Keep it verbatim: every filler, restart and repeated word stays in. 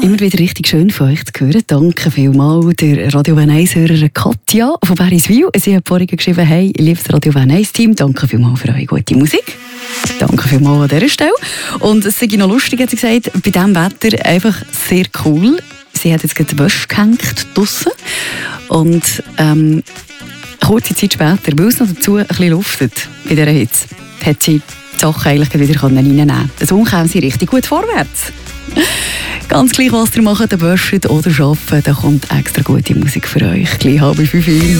Immer wieder richtig schön von euch zu hören. Danke vielmals der Radio Bern eins-Hörerin Katja von Beriswil. Sie hat vorhin geschrieben, hey, liebes Radio Bern eins-Team, danke vielmals für eure gute Musik. Danke vielmals an dieser Stelle. Und es sei noch lustig, hat sie gesagt, bei diesem Wetter einfach sehr cool. Sie hat jetzt gerade die Wäsche gehängt draussen. Und ähm, kurze Zeit später, weil es noch dazu ein bisschen luftet bei dieser Hitze, hat sie die Sachen eigentlich wieder reinnehmen können. So kommen sie richtig gut vorwärts. Ganz gleich, was ihr macht, wäscht oder arbeitet, da kommt extra gute Musik für euch. Gleich halb fünf.